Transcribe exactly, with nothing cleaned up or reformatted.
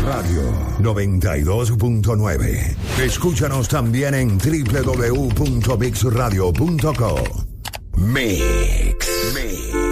Radio noventa y dos punto nueve. Escúchanos también en doble u doble u doble u punto mix radio punto co. Mix. Mix.